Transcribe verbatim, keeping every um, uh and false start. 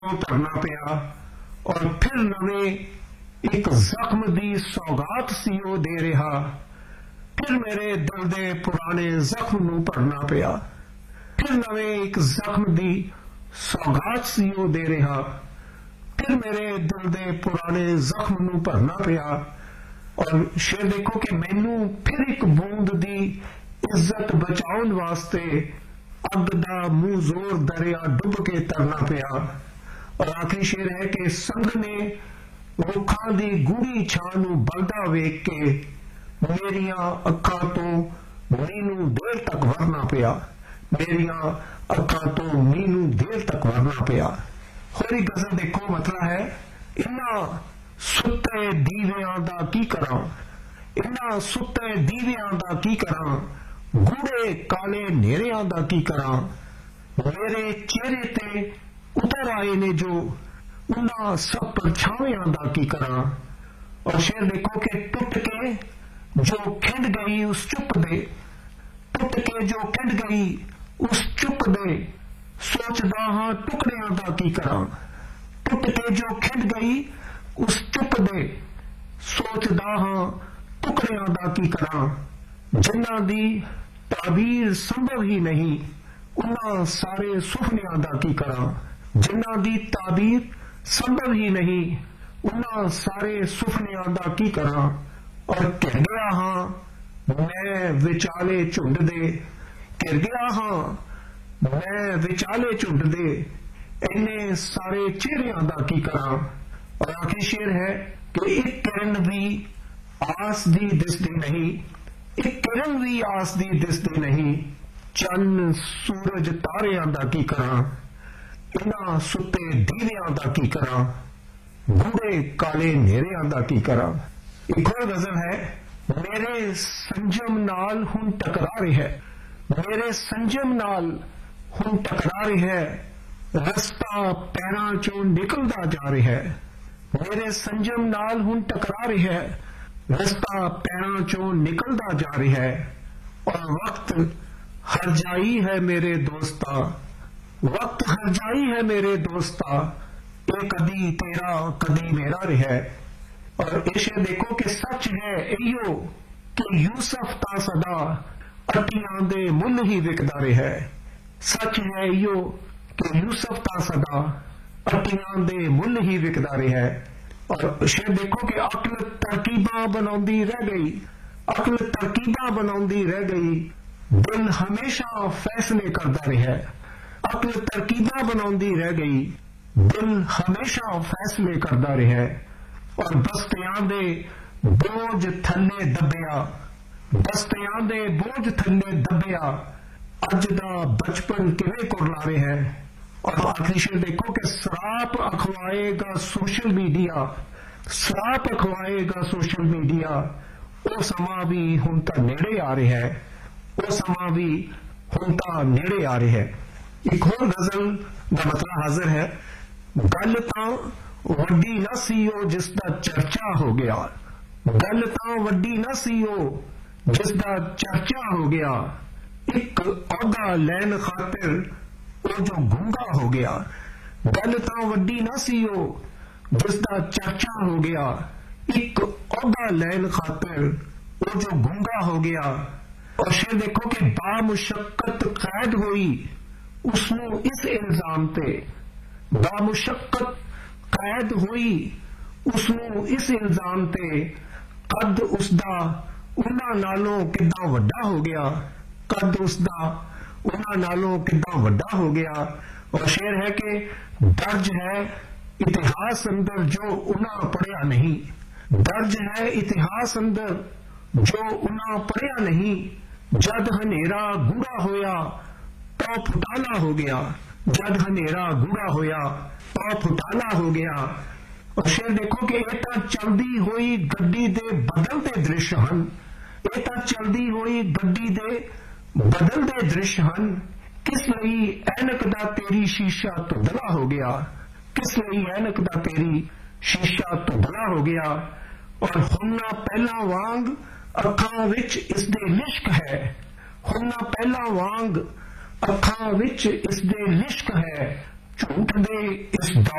भरना पिया और फिर नवे एक जख्म दी सौगात सी ओ दे रहा। फिर मेरे दिल दे पुराने जख्म नूं भरना पिया। फिर नवे एक जख्म दी सौगात सी ओ दे रहा। फिर मेरे दिल दे पुराने जख्म नूं भरना पिया। और शेर देखो कि मैनू फिर एक बूंद दी इज्जत बचाउण वास्ते अग दा मुंह जोर दरिया डुब के तरना पिया। और आखिरी शेर है कि संग ने रुखां दी गूढ़ी छां नूं बलदा वेख के मेरियां अखां तो मींह नूं देर तक वरना पिया। मेरियां अखां तो मींह नूं देर तक वरना पिया। होरी गजल देखो मतलब है इन्हां सुते दीवियां दा की करां, इन्हां सुते दीवियां दा की करां, गूढ़े काले नेरियां दा की करां। मेरे चेहरे ते उतर आए ने जो उन्हां सब परछावियां दा की करां। और शेर देखो कि टुट के जो खिंड गई उस चुप दे, टुट के जो खिंड गई उस चुप दे, सोचदा हां टुकड़ियां दा की करां। टुट के जो खिंड गई उस चुप दे, सोचदा हां टुकड़ियां दा की करां। जिन्हां दी ताबीर संभव ही नहीं उन्हां सारे सुफनियां दा की करां। जिन्हां दी ताबीर संभव ही नहीं उन्हां सारे सुफनियां दा की करां। और घिर गया हां मैं विचाले झुंड दे, घिर गया हां मैं विचाले झुंड दे, इन्ने सारे चेहरियां दा की करां। और आखिरी शेर है कि एक किरण भी आस दी दिसदी नहीं, एक किरण भी आस दी दिसदी नहीं, चन्न सूरज तारियां दा की करां। इन्हां सुते दीवियां दा की करां, गूढ़े काले नेरियां दा की करां। एक और गजल है मेरे संजम नाल हुण टकरा रहा है, मेरे संजम नाल हुण टकरा रहा है, रस्ता पैरां चों निकलदा जा रहा है। मेरे संजम नाल हुण टकरा रहा है, रस्ता पैरां चों निकलदा जा रहा है। और वक्त हरजाई है मेरे दोस्ता, वक्त हरजाई है मेरे दोस्ता, ये कदी तेरा कदी मेरा रहा है। और इसे देखो कि सच है इहो कि यूसुफ ता सदा अटियां दे मुल ही विकदा रहा है। सच है इहो कि यूसुफ ता सदा अटियां दे मुल ही विकदा रहा है। और शेर देखो कि अकल तरकीबां बनाउंदी रह गई, अकल तरकीबां बनाउंदी रह गई, दिल हमेशा फैसले करदा रहा है। अकल तरकीबां बनाउंदी रह गई, दिल हमेशा फैसले करदा रहा है। और बस्तियां दे बोझ थल्ले दबिया, बस्तियां दे बोझ थल्ले दबिया, अज दा बचपन किवें कुरला रहा है। और आखिरी शेर देखो कि श्राप अखवाएगा सोशल मीडिया, श्राप अखवाएगा सोशल मीडिया, वो समा भी हुण तां नेड़े आ रहा है, वो समा भी हुण तां नेड़े आ रहा है। एक होर गजल दा मतलब हाजिर है गल तां वड्डी ना सीओ जिसदा चर्चा हो गया, गल तां वड्डी ना सीओ जिसदा चर्चा हो गया, एक औदा लैन खातिर वो जो गूंगा हो गया। गल तां वड्डी ना सीओ जिसदा चर्चा हो गया, एक औदा लैन खातिर वो जो गूंगा हो गया। और शेर देखो कि बामुशक्कत कैद हुई उसनू इस इल्जाम ते, बामुशक्कत कैद हुई उसनू इस इल्जाम ते, कद उसदा उन्हां नालों किदां वड्डा हो गया, कद उसदा उन्हां नालों किदां वड्डा हो गया। और शेर है कि दर्ज है इतिहास अंदर जो उन्हां पढ़िया नहीं, दर्ज है इतिहास अंदर जो उन्हां पढ़िया नहीं, जद हनेरा गूढ़ा होया तो फुटाला हो गया, जद हनेरा गूढ़ा होया तो फुटाला हो गया। और शेर देखो कि ये तां चलदी होई गड्डी दे बदलते दृश्य हन, ये तां चलदी होई गड्डी दे बदलते दृश्य हन, किस लई ऐनक दा तेरी शीशा धुंधला हो गया, किस लई ऐनक दा तेरी शीशा धुंधला हो गया। और हुन्ना पहला वांग अखां विच इसदे लिश्क है, हुन्ना पहला वांग अखां विच इसदे लिश्क है, ਝੂਠ ਦੇ ਇਸ